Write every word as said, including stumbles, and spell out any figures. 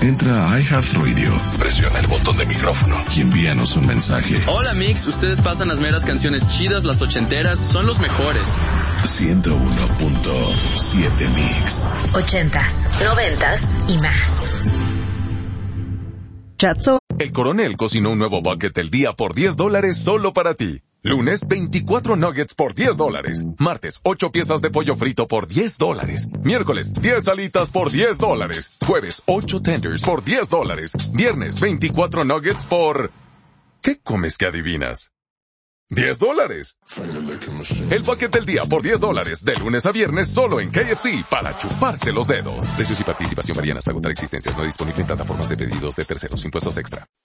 Entra a iHeartRadio, presiona el botón de micrófono y envíanos un mensaje. Hola Mix, ustedes pasan las meras canciones chidas, las ochenteras, son los mejores. ciento uno punto siete Mix. Ochentas, noventas y más. Chatzo. El Coronel cocinó un nuevo bucket del día por diez dólares solo para ti. Lunes, veinticuatro nuggets por diez dólares. Martes, ocho piezas de pollo frito por diez dólares. Miércoles, diez alitas por diez dólares. Jueves, ocho tenders por diez dólares. Viernes, veinticuatro nuggets por... ¿Qué comes que adivinas? diez dólares. El bucket del día por diez dólares. De lunes a viernes solo en K F C para chuparse los dedos. Precios y participación varían hasta agotar existencias. No disponible en plataformas de pedidos de terceros. Impuestos extra.